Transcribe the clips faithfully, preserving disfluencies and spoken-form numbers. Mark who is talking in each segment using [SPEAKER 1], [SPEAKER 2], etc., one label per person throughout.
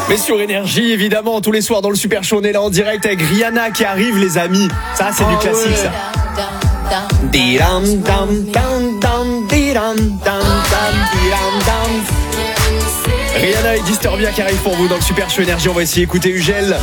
[SPEAKER 1] Mais sur Énergie, évidemment, tous les soirs dans le Super Show, on est là en direct avec Rihanna qui arrive, les amis. Ça, c'est oh du classique, ouais. Ça. Rihanna et Disturbia qui arrivent pour vous dans le Super Show Énergie. On va essayer d'écouter Ugel.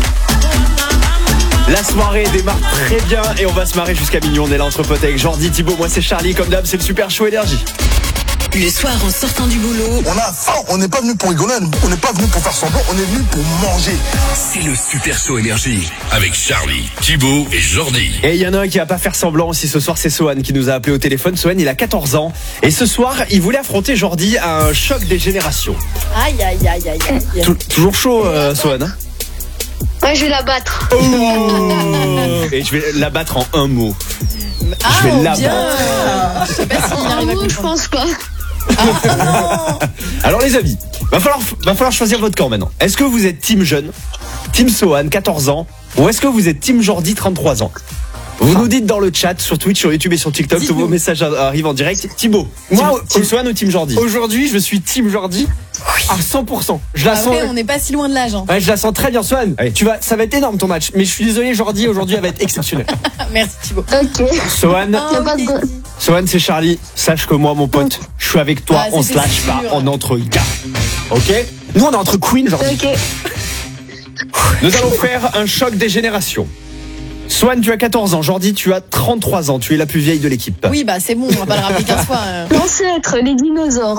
[SPEAKER 1] La soirée démarre très bien et on va se marrer jusqu'à minuit. On est là entre potes avec Jordi, Thibaut, moi c'est Charlie. Comme d'hab, c'est le Super Show Énergie.
[SPEAKER 2] Le soir, en sortant du boulot,
[SPEAKER 3] on a faim, on n'est pas venu pour rigoler, on n'est pas venu pour faire semblant, on est venu pour manger.
[SPEAKER 4] C'est le Super Show Énergie avec Charlie, Thibaut et Jordi.
[SPEAKER 1] Et il y en a un qui va pas faire semblant aussi ce soir, c'est Sohan qui nous a appelé au téléphone. Sohan, il a quatorze ans et ce soir, il voulait affronter Jordi à un choc des générations.
[SPEAKER 5] Aïe, aïe, aïe, aïe, aïe.
[SPEAKER 1] Tou- toujours chaud, euh, Sohan, hein?
[SPEAKER 6] Ouais, je vais la battre.
[SPEAKER 1] Oh et je vais la battre en un mot.
[SPEAKER 5] Ah,
[SPEAKER 1] je vais la
[SPEAKER 5] bien.
[SPEAKER 1] battre.
[SPEAKER 5] Je sais pas s'il arrive à
[SPEAKER 6] Non, je
[SPEAKER 5] comprendre.
[SPEAKER 6] pense pas.
[SPEAKER 5] Ah,
[SPEAKER 1] Alors les amis, va falloir, va falloir choisir votre camp maintenant. Est-ce que vous êtes team jeune, team Sohan, quatorze ans, ou est-ce que vous êtes team Jordi, trente-trois ans? Vous nous dites dans le chat, sur Twitch, sur YouTube et sur TikTok, tous vos messages arrivent en direct. Thibaut, moi, team Sohan ou team Jordi?
[SPEAKER 7] Aujourd'hui, je suis team Jordi à cent pour cent. Je la
[SPEAKER 5] ah
[SPEAKER 7] sens.
[SPEAKER 5] ouais, on n'est pas si loin de l'âge. Hein.
[SPEAKER 7] Ouais, je la sens très bien, Sohan.
[SPEAKER 1] Ouais.
[SPEAKER 7] Tu vas, ça va être énorme ton match. Mais je suis désolé, Jordi, aujourd'hui, elle va être exceptionnelle.
[SPEAKER 5] Merci Thibaut.
[SPEAKER 6] Ok.
[SPEAKER 1] Sohan,
[SPEAKER 5] Oh,
[SPEAKER 6] pas de
[SPEAKER 5] ok.
[SPEAKER 6] go-
[SPEAKER 1] Sohan, c'est Charlie. Sache que moi, mon pote, je suis avec toi.
[SPEAKER 5] Ah,
[SPEAKER 1] On se
[SPEAKER 5] c'était
[SPEAKER 1] lâche pas.
[SPEAKER 5] sûr.
[SPEAKER 1] On est entre gars. Ok? Nous, on est entre Queen, Jordi.
[SPEAKER 6] Ok.
[SPEAKER 1] Nous allons faire un choc des générations. Sohan, tu as quatorze ans. Jordi, tu as trente-trois ans. Tu es la plus vieille de l'équipe.
[SPEAKER 5] Oui, bah c'est bon, on va pas le rappeler quinze fois. euh.
[SPEAKER 6] L'ancêtre, les dinosaures.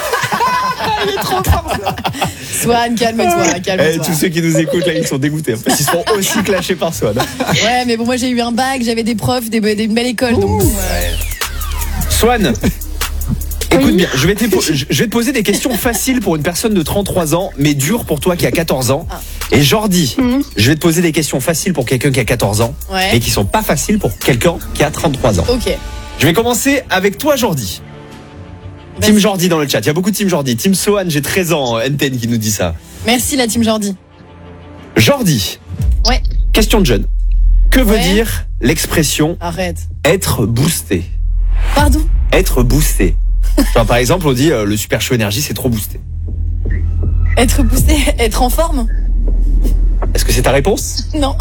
[SPEAKER 5] Swan, calme-toi,
[SPEAKER 1] Eh,
[SPEAKER 5] calme-toi.
[SPEAKER 1] tous ceux qui nous écoutent là, ils sont dégoûtés. En fait, ils sont aussi clashés par Sohan.
[SPEAKER 5] Ouais, mais bon, moi j'ai eu un bac, j'avais des profs, des, des, une belle école. Donc, bon, euh,
[SPEAKER 1] Swan, écoute bien, je vais, te, je vais te poser des questions faciles pour une personne de trente-trois ans, mais dures pour toi qui a quatorze ans. Et Jordi,
[SPEAKER 6] Mhm.
[SPEAKER 1] je vais te poser des questions faciles pour quelqu'un qui a quatorze ans,
[SPEAKER 5] Ouais.
[SPEAKER 1] et qui sont pas faciles pour quelqu'un qui a trente-trois ans.
[SPEAKER 5] ok.
[SPEAKER 1] Je vais commencer avec toi, Jordi.
[SPEAKER 5] Vas-y.
[SPEAKER 1] Team Jordi dans le chat. Il y a beaucoup de Team Jordi. Team Sohan, j'ai treize ans. Enten qui nous dit ça.
[SPEAKER 5] Merci la team Jordi.
[SPEAKER 1] Jordi.
[SPEAKER 5] Ouais.
[SPEAKER 1] Question de jeune. Que veut
[SPEAKER 5] Ouais.
[SPEAKER 1] dire l'expression
[SPEAKER 5] Arrête.
[SPEAKER 1] être boosté?
[SPEAKER 5] Pardon?
[SPEAKER 1] Être boosté. Genre, par exemple, on dit euh, le Super Show Énergie, c'est trop boosté.
[SPEAKER 5] Être boosté, être en forme?
[SPEAKER 1] Est-ce que c'est ta réponse?
[SPEAKER 5] Non.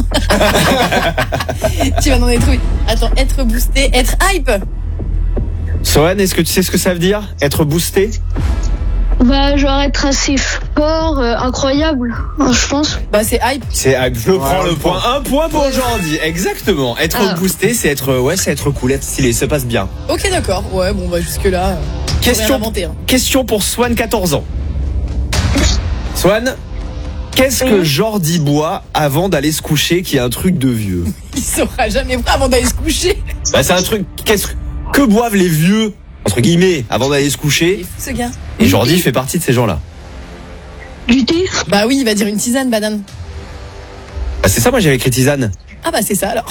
[SPEAKER 5] Tu vas dans des trucs. Attends, être boosté, être hype?
[SPEAKER 1] Sohan, est-ce que tu sais ce que ça veut dire? Être boosté?
[SPEAKER 6] Bah, genre être assez fort, euh, incroyable, hein, je pense.
[SPEAKER 5] Bah c'est hype.
[SPEAKER 1] C'est, ah, je le prends
[SPEAKER 7] Ouais,
[SPEAKER 1] le
[SPEAKER 7] le
[SPEAKER 1] point. Un point pour Jordi. Exactement. Être
[SPEAKER 6] Ah.
[SPEAKER 1] boosté, c'est être, ouais, c'est être cool, être stylé, ça passe bien.
[SPEAKER 5] Ok, d'accord. Ouais, bon, bah jusque-là, euh, faut rien
[SPEAKER 1] Question,
[SPEAKER 5] inventer, hein.
[SPEAKER 1] question pour Swan, quatorze ans. Swan, qu'est-ce que Jordi boit avant d'aller se coucher qui est un truc de vieux?
[SPEAKER 5] Il saura jamais boire avant d'aller se coucher.
[SPEAKER 1] Bah, c'est un truc, qu'est-ce que boivent les vieux, entre guillemets, avant d'aller se
[SPEAKER 5] Il est
[SPEAKER 1] coucher?
[SPEAKER 5] fou ce gars.
[SPEAKER 1] Et Jordi fait partie de ces gens-là.
[SPEAKER 6] Du thé.
[SPEAKER 5] Bah oui, il va dire une tisane, banane.
[SPEAKER 1] Bah, c'est ça, moi j'avais écrit tisane.
[SPEAKER 5] Ah bah c'est ça alors.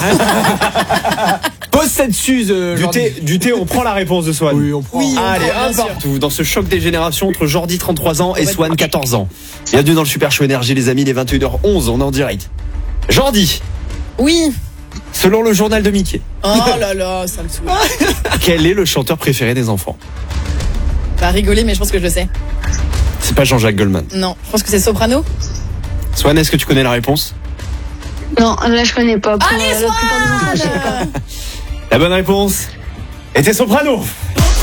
[SPEAKER 7] Pose cette suze, euh,
[SPEAKER 1] Du
[SPEAKER 7] Jordi.
[SPEAKER 1] thé, du thé, on prend la réponse de Swan.
[SPEAKER 7] Oui, on prend.
[SPEAKER 5] Oui, on
[SPEAKER 1] Allez,
[SPEAKER 5] prend,
[SPEAKER 1] un
[SPEAKER 5] bien sûr.
[SPEAKER 1] partout dans ce choc des générations entre Jordi, trente-trois ans, et
[SPEAKER 5] va
[SPEAKER 1] Swan, quatorze ans. Bienvenue dans le Super Show Énergie, les amis, les vingt et une heures onze, on est en direct. Jordi,
[SPEAKER 5] Oui.
[SPEAKER 1] selon le journal de Mickey,
[SPEAKER 5] Oh là là, ça me saoule.
[SPEAKER 1] quel est le chanteur préféré des enfants?
[SPEAKER 5] Bah rigoler, mais je pense que je le sais.
[SPEAKER 1] C'est pas Jean-Jacques Goldman.
[SPEAKER 5] Non, je pense que c'est Soprano.
[SPEAKER 1] Swan, est-ce que tu connais la réponse?
[SPEAKER 6] Non, là, je connais pas. Pour,
[SPEAKER 5] Allez,
[SPEAKER 6] euh, la plupart des enfants, je sais pas.
[SPEAKER 5] Swan.
[SPEAKER 1] La bonne réponse était Soprano.
[SPEAKER 5] Non,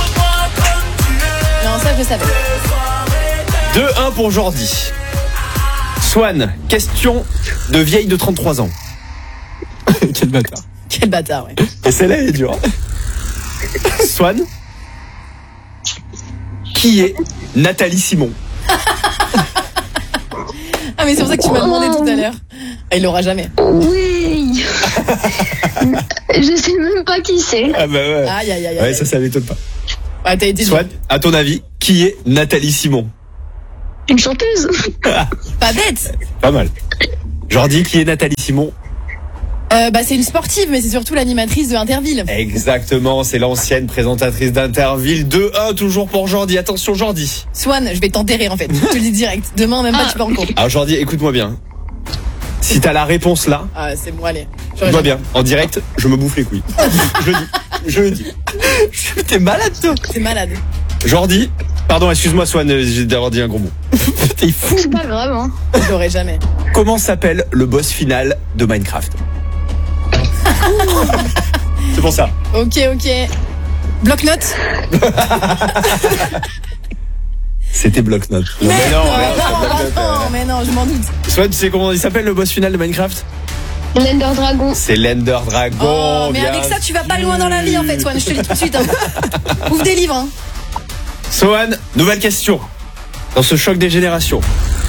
[SPEAKER 5] ça je savais.
[SPEAKER 1] deux un pour Jordi. Swan, question de vieille de trente-trois ans.
[SPEAKER 7] Quel bâtard.
[SPEAKER 5] Quel bâtard, ouais.
[SPEAKER 1] Et celle-là, elle est dure. Swan, qui est Nathalie Simon?
[SPEAKER 5] Ah mais c'est pour ça que tu m'as demandé tout à l'heure. Ah, il l'aura jamais.
[SPEAKER 6] Oui. Je sais même pas qui c'est.
[SPEAKER 1] Ah bah ouais.
[SPEAKER 5] Aïe aïe aïe.
[SPEAKER 1] Ouais,
[SPEAKER 5] aïe.
[SPEAKER 1] ça, ça m'étonne pas.
[SPEAKER 5] Ah, t'as été
[SPEAKER 1] Swan, à ton avis, qui est Nathalie Simon?
[SPEAKER 6] Une chanteuse.
[SPEAKER 5] pas bête.
[SPEAKER 1] Pas mal. Jordi, qui est Nathalie Simon?
[SPEAKER 5] Euh, bah c'est une sportive, mais c'est surtout l'animatrice de Interville.
[SPEAKER 1] Exactement, c'est l'ancienne présentatrice d'Interville. deux un toujours pour Jordi. Attention Jordi.
[SPEAKER 5] Swan, je vais t'enterrer en fait. Je te le dis direct. Demain même pas, tu peux en cours.
[SPEAKER 1] Alors Jordi, écoute-moi bien. Si t'as la réponse là,
[SPEAKER 5] Ah c'est bon, allez. J'aurais
[SPEAKER 1] écoute-moi
[SPEAKER 5] jamais-
[SPEAKER 1] bien. En direct, je me bouffe les couilles. Je le dis. Je le dis. T'es malade toi.
[SPEAKER 5] C'est malade.
[SPEAKER 1] Jordi, pardon, excuse-moi Swan, j'ai d'avoir dit un gros mot. T'es fou.
[SPEAKER 6] C'est pas grave, hein.
[SPEAKER 5] Je l'aurais jamais.
[SPEAKER 1] Comment s'appelle le boss final de Minecraft? C'est pour ça.
[SPEAKER 5] Ok, ok. Bloc-notes.
[SPEAKER 1] C'était bloc-notes.
[SPEAKER 5] Mais
[SPEAKER 1] non, mais non,
[SPEAKER 5] non,
[SPEAKER 1] c'est pas bloc-notes,
[SPEAKER 5] non, mais non, je m'en doute.
[SPEAKER 1] euh. Soit tu sais comment il s'appelle le boss final de Minecraft?
[SPEAKER 6] L'Ender Dragon.
[SPEAKER 1] C'est l'Ender Dragon.
[SPEAKER 5] Oh, mais
[SPEAKER 1] bien
[SPEAKER 5] avec ça, tu vas pas
[SPEAKER 1] sûr.
[SPEAKER 5] loin dans la vie, en fait, Swan. Je te le dis tout de suite. Hein. Ouvre des livres. Hein.
[SPEAKER 1] Sohan, nouvelle question. Dans ce choc des générations.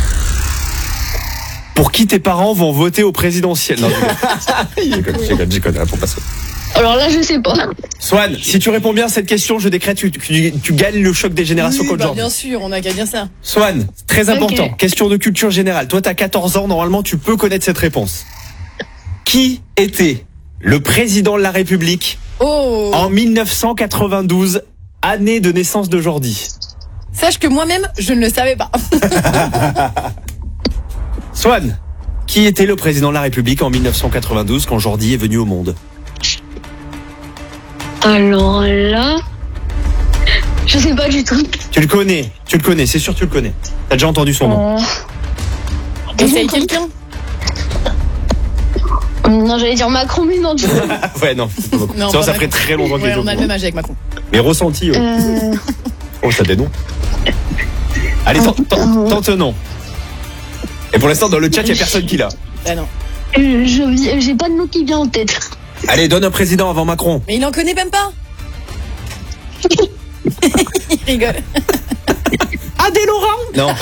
[SPEAKER 1] Pour qui tes parents vont voter au présidentiel? Non, je déconne, je déconne, je déconne, réponds pas ça.
[SPEAKER 6] Alors là, je sais pas.
[SPEAKER 1] Swan, si tu réponds bien à cette question, je décrète que tu, tu, tu gagnes le choc des générations
[SPEAKER 5] Oui,
[SPEAKER 1] contre
[SPEAKER 5] bah,
[SPEAKER 1] Jordan.
[SPEAKER 5] bien sûr, on a qu'à dire ça.
[SPEAKER 1] Swan, très important,
[SPEAKER 6] Ok.
[SPEAKER 1] question de culture générale. Toi, t'as quatorze ans, normalement, tu peux connaître cette réponse. Qui était le président de la République
[SPEAKER 5] Oh.
[SPEAKER 1] en mille neuf cent quatre-vingt-douze, année de naissance de Jordi?
[SPEAKER 5] Sache que moi-même, je ne le savais pas.
[SPEAKER 1] Swan, qui était le président de la République en mille neuf cent quatre-vingt-douze quand Jordi est venu au monde?
[SPEAKER 6] Alors là, je sais pas du tout.
[SPEAKER 1] Tu le connais, tu le connais, c'est sûr que tu le connais. T'as déjà entendu son nom.
[SPEAKER 6] Euh,
[SPEAKER 5] Essaye quelqu'un.
[SPEAKER 6] Non, j'allais dire Macron, mais non, du coup.
[SPEAKER 1] Ouais, non.
[SPEAKER 5] Non,
[SPEAKER 1] Sinon,
[SPEAKER 5] pas
[SPEAKER 1] ça
[SPEAKER 5] Macron.
[SPEAKER 1] ferait très longtemps qu'il
[SPEAKER 5] Ouais,
[SPEAKER 1] est au
[SPEAKER 5] on a le
[SPEAKER 1] courant.
[SPEAKER 5] même âge avec Macron.
[SPEAKER 1] Mais ressenti. Oh,
[SPEAKER 6] Euh,
[SPEAKER 1] oh ça des noms. Allez, tente, tente, tente un nom. Et pour l'instant, dans le chat, il n'y a personne qui l'a.
[SPEAKER 5] Ah non.
[SPEAKER 6] euh, je- j'ai pas de nom qui vient en tête.
[SPEAKER 1] Allez, donne un président avant Macron.
[SPEAKER 5] Mais il en connaît même pas. Il rigole.
[SPEAKER 1] Adé Laurent. Non.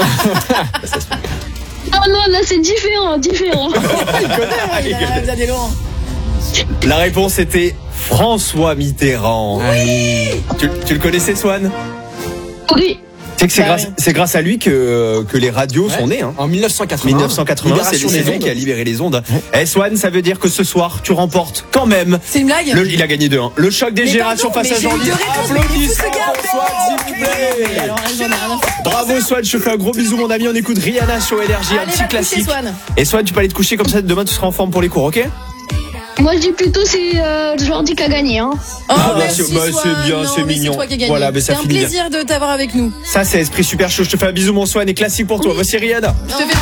[SPEAKER 6] Oh non, là c'est différent, différent.
[SPEAKER 5] Ah, il a- vous avez Laurent.
[SPEAKER 1] La réponse était François Mitterrand. Tu, tu le connaissais, Swan?
[SPEAKER 6] Oui.
[SPEAKER 1] Tu sais que c'est
[SPEAKER 5] Bah
[SPEAKER 1] grâce,
[SPEAKER 5] oui.
[SPEAKER 1] c'est grâce à lui que, que les radios sont nées. Hein.
[SPEAKER 7] En mille neuf cent quatre-vingts.
[SPEAKER 1] mille neuf cent quatre-vingts, c'est
[SPEAKER 7] Libération
[SPEAKER 1] c'est
[SPEAKER 7] des
[SPEAKER 1] lui
[SPEAKER 7] ondes.
[SPEAKER 1] qui a libéré les ondes. Eh, Swan, ça veut dire que ce soir, tu remportes quand même.
[SPEAKER 5] C'est une blague.
[SPEAKER 1] Le, il a gagné deux un. Le choc des
[SPEAKER 5] Mais
[SPEAKER 1] générations
[SPEAKER 5] pardon,
[SPEAKER 1] face à
[SPEAKER 5] mais j'ai eu
[SPEAKER 1] Jean-Louis.
[SPEAKER 5] deux réponses, mais il est fou, ce gars.
[SPEAKER 1] pour Swan, s'il vous plaît.
[SPEAKER 5] Alors là, j'en ai rien à foutre.
[SPEAKER 1] Bravo Swan, je te fais un gros bisou mon ami, on écoute Rihanna sur Énergie, un
[SPEAKER 5] Allez,
[SPEAKER 1] petit
[SPEAKER 5] va te coucher,
[SPEAKER 1] classique.
[SPEAKER 5] Swan.
[SPEAKER 1] Et Swan, tu peux aller te coucher comme ça, demain tu seras en forme pour les cours, ok?
[SPEAKER 6] Moi je dis plutôt c'est euh, Jordi qui a gagné. Hein.
[SPEAKER 5] Oh,
[SPEAKER 1] Ah, bah,
[SPEAKER 5] merci,
[SPEAKER 1] c'est- bah,
[SPEAKER 5] Swan.
[SPEAKER 1] c'est bien,
[SPEAKER 5] Non,
[SPEAKER 1] c'est
[SPEAKER 5] mais
[SPEAKER 1] mignon.
[SPEAKER 5] toi qui as gagné.
[SPEAKER 1] Voilà, mais ça
[SPEAKER 5] c'est un
[SPEAKER 1] finit bien.
[SPEAKER 5] plaisir de t'avoir avec nous.
[SPEAKER 1] Ça c'est esprit super chaud, je te fais un bisou mon Swan et classique pour toi. Voici Rihanna.
[SPEAKER 5] Je te fais